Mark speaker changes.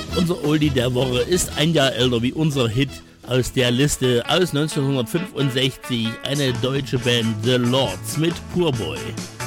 Speaker 1: Unser Oldie der Woche ist ein Jahr älter wie unser Hit aus der Liste aus 1965, eine deutsche Band The Lords mit Poor Boy.